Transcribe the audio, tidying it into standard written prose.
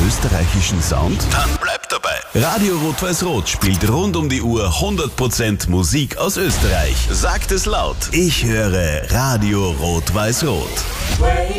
österreichischen Sound? Dann bleibt dabei. Radio Rot-Weiß-Rot spielt rund um die Uhr 100% Musik aus Österreich. Sagt es laut. Ich höre Radio Rot-Weiß-Rot.